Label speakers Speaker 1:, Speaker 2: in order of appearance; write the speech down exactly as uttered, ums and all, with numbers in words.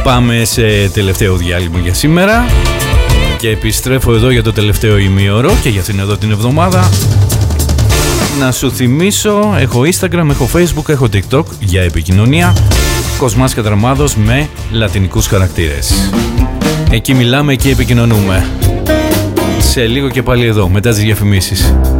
Speaker 1: Πάμε σε τελευταίο διάλειμμα για σήμερα και επιστρέφω εδώ για το τελευταίο ημίωρο και για αυτήν εδώ την εβδομάδα. Να σου θυμίσω, έχω Instagram, έχω Facebook, έχω TikTok για επικοινωνία. Κοσμάς Κατραμάδος με λατινικούς χαρακτήρες. Εκεί μιλάμε, εκεί επικοινωνούμε. Σε λίγο και πάλι εδώ, μετά τις διαφημίσεις.